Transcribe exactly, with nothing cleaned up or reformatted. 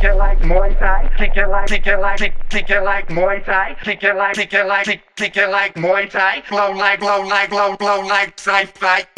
kick it like Muay Thai, kick it like, kick it like, kick, kick it like Muay Thai, kick it like, kick it like, kick, kick it like Muay Thai, blow like, blow like, blow, blow like sci-fi.